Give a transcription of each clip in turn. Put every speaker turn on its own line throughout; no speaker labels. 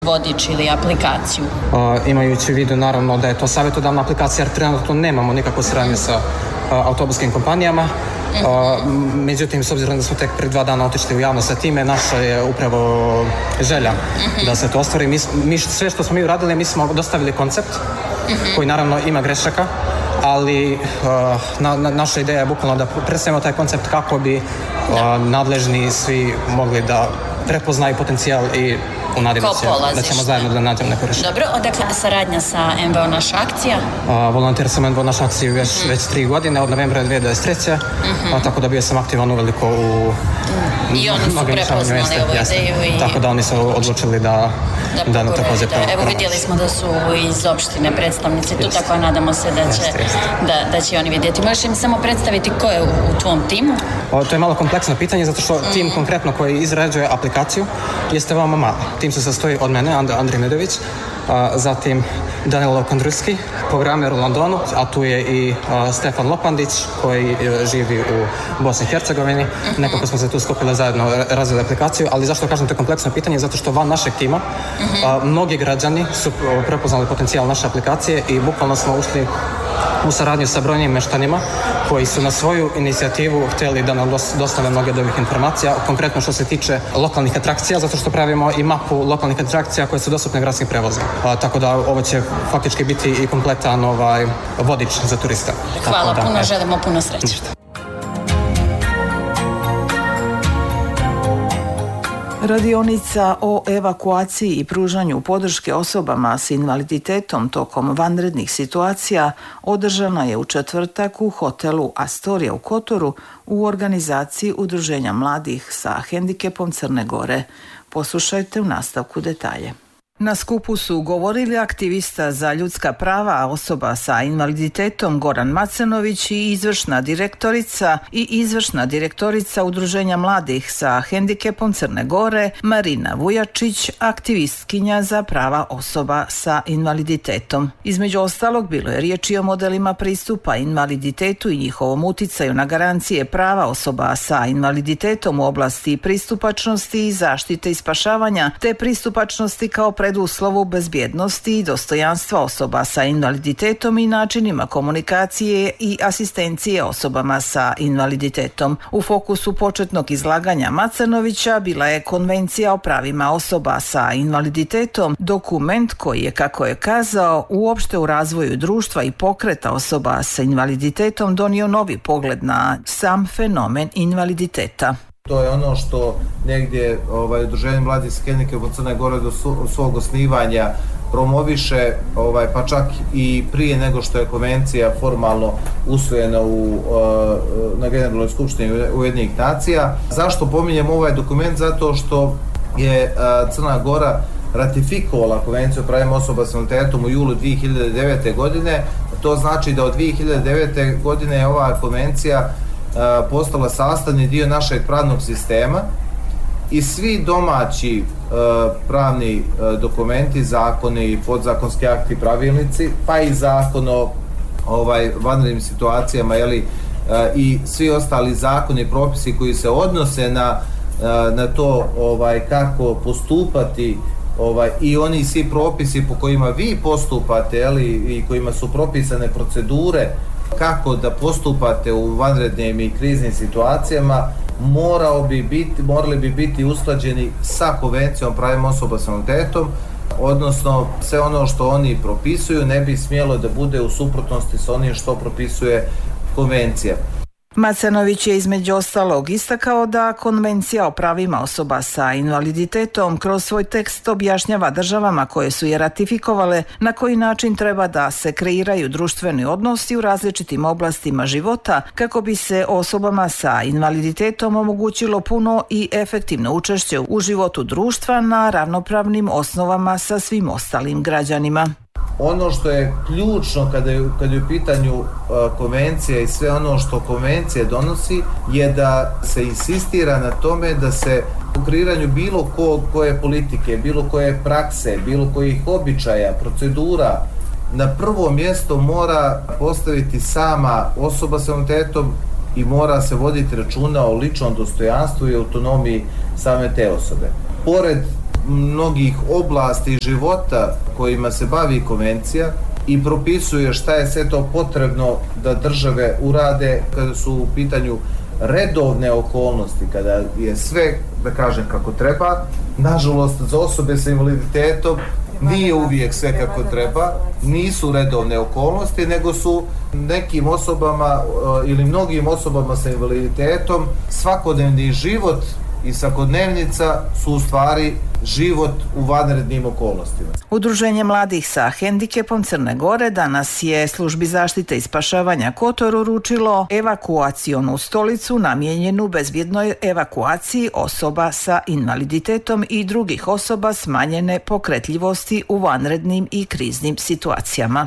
vodič ili aplikaciju?
Imajući u vidu naravno da je to savjetodavna aplikacija, jer trenutno nemamo nikakvu suradnju sa autobuskim kompanijama. Međutim, s obzirom da smo tek prije 2 dana otišli u javnost sa time, naša je upravo želja da se to ostvari. Mi sve što smo mi uradili, mi smo dostavili koncept koji naravno ima grešaka, ali naša ideja je bukvalno da predstavimo taj koncept kako bi nadležni svi mogli da prepoznaju potencijal i unadimo se da ćemo zajedno da nađemo neko rješenje.
Dobro, odakle saradnja sa NVO Naša akcija?
Volonter sam NVO Naša akciju već 3 godine, od novembra 2023. Tako da bio sam aktivan uveliko u
i oni su prepoznali ovu ideju.
Tako da oni su odlučili da također
evo vidjeli smo da su iz opštine predstavnici tu, tako nadamo se da će oni vidjeti. Možeš im samo predstaviti ko je u tvom timu?
To je malo kompleksno pitanje, zato što tim konkretno koji izrađuje aplikaciju jeste veoma malo. Tim se sastoji od mene, Andrij Medović, zatim Danilo Kondruski, programer u Londonu, a tu je i Stefan Lopandić koji živi u Bosni i Hercegovini. Nekako smo se tu skupili zajedno, razvili aplikaciju, ali zašto kažem to je kompleksno pitanje? Zato što van našeg tima mnogi građani su prepoznali potencijal naše aplikacije i bukvalno smo ušli u saradnju sa brojnim meštanima koji su na svoju inicijativu htjeli da nam dostave mnoge od ovih informacija, konkretno što se tiče lokalnih atrakcija, zato što pravimo i mapu lokalnih atrakcija koje su dostupne gradskim prevozima. Tako da ovo će faktički biti i kompletan vodič za turista.
Hvala puno, želimo puno sreće.
Radionica o evakuaciji i pružanju podrške osobama s invaliditetom tokom vanrednih situacija održana je u četvrtak u hotelu Astoria u Kotoru u organizaciji Udruženja mladih sa hendikepom Crne Gore. Poslušajte u nastavku detalje. Na skupu su govorili aktivista za ljudska prava osoba sa invaliditetom Goran Macenović i izvršna direktorica Udruženja mladih sa hendikepom Crne Gore Marina Vujačić, aktivistkinja za prava osoba sa invaliditetom. Između ostalog bilo je riječi o modelima pristupa invaliditetu i njihovom uticaju na garancije prava osoba sa invaliditetom u oblasti pristupačnosti i zaštite i spašavanja, te pristupačnosti kao preduslovu bezbjednosti i dostojanstva osoba sa invaliditetom i načinima komunikacije i asistencije osobama sa invaliditetom. U fokusu početnog izlaganja Macanovića bila je Konvencija o pravima osoba sa invaliditetom, dokument koji je, kako je kazao, uopšte u razvoju društva i pokreta osoba sa invaliditetom donio novi pogled na sam fenomen invaliditeta.
To je ono što negdje Udruženje mladih sa hendikepom Crne Gore do svog osnivanja promoviše, pa čak i prije nego što je konvencija formalno usvojena na Generalnoj skupštini Ujedinjenih nacija. Zašto pominjem ovaj dokument? Zato što je Crna Gora ratifikovala Konvenciju o pravima osoba s invaliditetom u julu 2009. godine. To znači da od 2009. godine je ova konvencija postala sastavni dio našeg pravnog sistema i svi domaći pravni dokumenti, zakoni, podzakonski akti, pravilnici, pa i zakon o vanrednim situacijama, i svi ostali zakoni i propisi koji se odnose na to kako postupati, i oni svi propisi po kojima vi postupate, i kojima su propisane procedure kako da postupate u vanrednim i kriznim situacijama, morali bi biti usklađeni sa Konvencijom o pravima osoba s invaliditetom, odnosno sve ono što oni propisuju ne bi smjelo da bude u suprotnosti sa onim što propisuje konvencija.
Macenović je između ostalog istakao da Konvencija o pravima osoba sa invaliditetom kroz svoj tekst objašnjava državama koje su je ratifikovale na koji način treba da se kreiraju društveni odnosi u različitim oblastima života kako bi se osobama sa invaliditetom omogućilo puno i efektivno učešće u životu društva na ravnopravnim osnovama sa svim ostalim građanima.
Ono što je ključno kada je u pitanju konvencija i sve ono što konvencija donosi je da se insistira na tome da se u kreiranju bilo koje politike, bilo koje prakse, bilo kojih običaja, procedura, na prvo mjesto mora postaviti sama osoba s invaliditetom i mora se voditi računa o ličnom dostojanstvu i autonomiji same te osobe. Pored mnogih oblasti života kojima se bavi konvencija i propisuje šta je sve to potrebno da države urade kada su u pitanju redovne okolnosti, kada je sve, da kažem, kako treba. Nažalost, za osobe sa invaliditetom nije uvijek sve kako treba, nisu redovne okolnosti, nego su nekim osobama ili mnogim osobama sa invaliditetom svakodnevni život i svakodnevnica su u stvari život u vanrednim okolnostima.
Udruženje mladih sa hendikepom Crne Gore danas je službi zaštite i spašavanja Kotor uručilo evakuacionu stolicu namijenjenu bezbjednoj evakuaciji osoba sa invaliditetom i drugih osoba smanjene pokretljivosti u vanrednim i kriznim situacijama.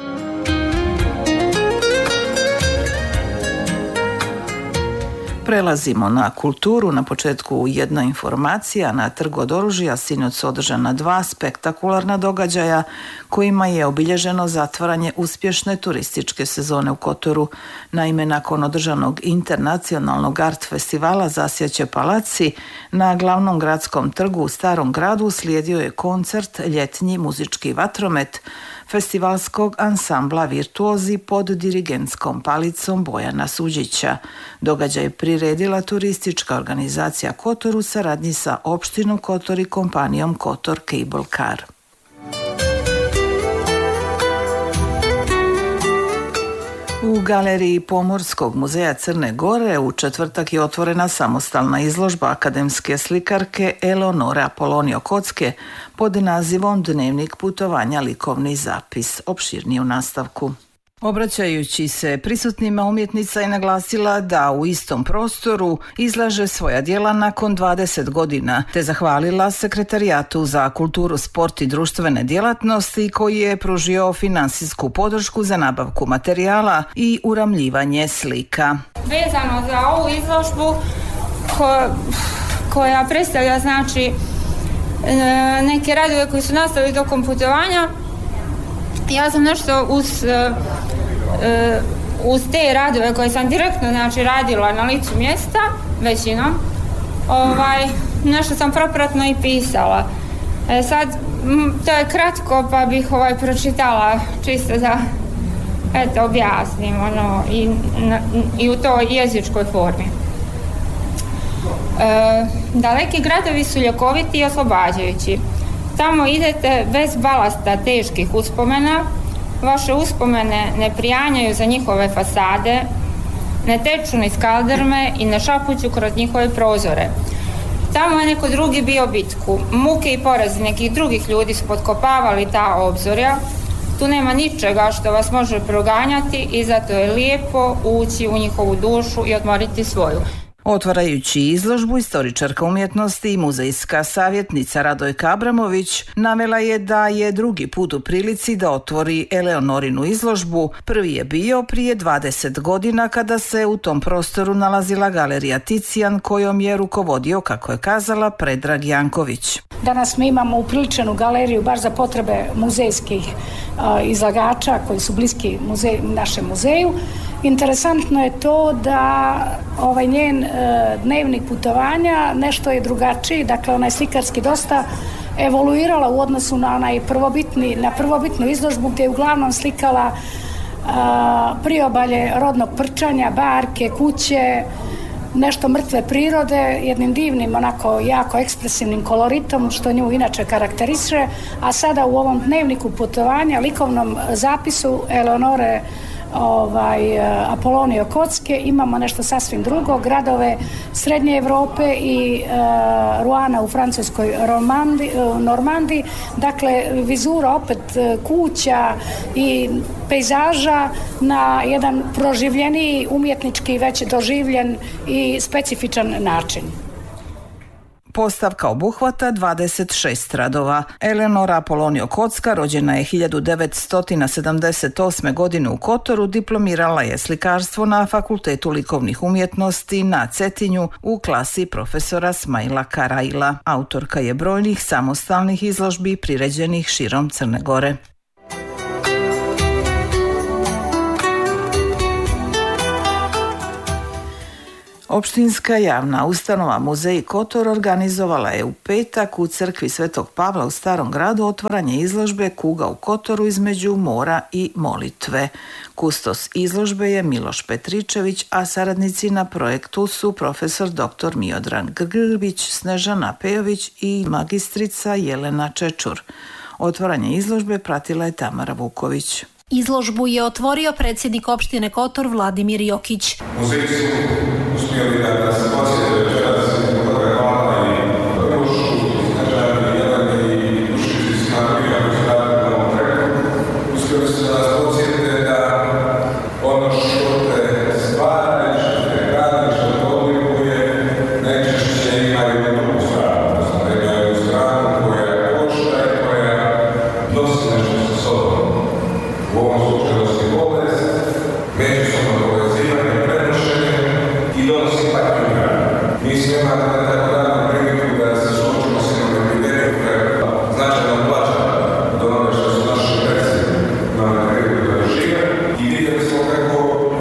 Prelazimo na kulturu. Na početku jedna informacija. Na Trgu od oružja sinoć su održana 2 spektakularna događaja kojima je obilježeno zatvaranje uspješne turističke sezone u Kotoru. Naime, nakon održanog internacionalnog art festivala Zasjaće palaci na glavnom gradskom trgu u Starom gradu slijedio je koncert Ljetnji muzički vatromet festivalskog ansambla Virtuozi pod dirigentskom palicom Bojana Suđića. Događaj priredila turistička organizacija Kotor u saradnji sa opštinom Kotor i kompanijom Kotor Cable Car. U galeriji Pomorskog muzeja Crne Gore u četvrtak je otvorena samostalna izložba akademske slikarke Eleonore Apolonio Kocke pod nazivom Dnevnik putovanja, likovni zapis. Opširnije u nastavku. Obraćajući se prisutnima, umjetnica je naglasila da u istom prostoru izlaže svoja djela nakon 20 godina, te zahvalila Sekretarijatu za kulturu, sport i društvene djelatnosti koji je pružio finansijsku podršku za nabavku materijala i uramljivanje slika.
Vezano za ovu izložbu koja predstavlja znači neke radove koji su nastali tokom putovanja, ja sam nešto uz te radove koje sam direktno znači radila na licu mjesta većinom, nešto sam propratno i pisala. Sad to je kratko pa bih pročitala čisto da objasnim i u toj jezičkoj formi. Daleki gradovi su ljekoviti i oslobađajući. Tamo idete bez balasta teških uspomena, vaše uspomene ne prijanjaju za njihove fasade, ne teču niz kaldrme i ne šapuću kroz njihove prozore. Tamo je neko drugi bio bitku, muke i porazi nekih drugih ljudi su potkopavali ta obzorja, tu nema ničega što vas može proganjati i zato je lijepo ući u njihovu dušu i odmoriti svoju.
Otvarajući izložbu, istoričarka umjetnosti i muzejska savjetnica Radojka Abramović navela je da je drugi put u prilici da otvori Eleonorinu izložbu. Prvi je bio prije 20 godina kada se u tom prostoru nalazila galerija Ticijan kojom je rukovodio, kako je kazala, Predrag Janković.
Danas mi imamo upriličenu galeriju baš za potrebe muzejskih izlagača koji su bliski našem muzeju. Interesantno je to da njen dnevnik putovanja nešto je drugačiji, dakle ona je slikarski dosta evoluirala u odnosu na prvobitnu izložbu gdje je uglavnom slikala priobalje rodnog prčanja, barke, kuće, nešto mrtve prirode, jednim divnim, onako jako ekspresivnim koloritom, što nju inače karakteriše, a sada u ovom dnevniku putovanja, likovnom zapisu Eleonore Apolonio Kocke imamo nešto sasvim drugo, gradove Srednje Europe i Ruana u francuskoj Normandiji, dakle vizura opet kuća i pejzaža na jedan proživljeniji, umjetnički već doživljen i specifičan način.
Postavka obuhvata 26 radova. Eleonora Apolonio Kocka rođena je 1978. godine u Kotoru, diplomirala je slikarstvo na Fakultetu likovnih umjetnosti na Cetinju u klasi profesora Smajla Karajla. Autorka je brojnih samostalnih izložbi priređenih širom Crne Gore. Opštinska javna ustanova Muzej Kotor organizovala je u petak u crkvi Svetog Pavla u Starom gradu otvaranje izložbe Kuga u Kotoru između mora i molitve. Kustos izložbe je Miloš Petričević, a saradnici na projektu su profesor dr. Miodrag Grbić, Snežana Pejović i magistrica Jelena Čečur. Otvaranje izložbe pratila je Tamara Vuković.
Izložbu je otvorio predsjednik opštine Kotor Vladimir Jokić.
Muzeji su uspjeli da nas podsjete večeras fotografala i Rušu, Snežani, Jeleni i Dušici Smatri, kako se radi na ovom projektu. Uspjeli su da nas podsjete da ono što te stvara i što te gradi, što te oblikuje, najčešće imaju drugu stranu. Odnosno, imaju stranu koja košta i koja dostiže